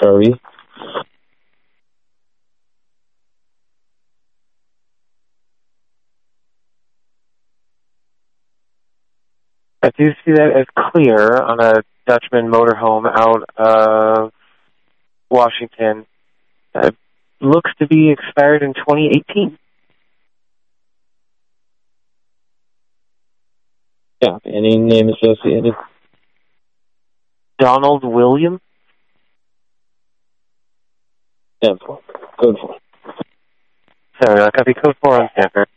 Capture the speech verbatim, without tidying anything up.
Sorry. I do see that as clear on a Dutchman motorhome out of Washington. It looks to be expired in twenty eighteen. Yeah, any name associated? Donald William? ten four. Code four. Sorry, I copy code four on Stanford.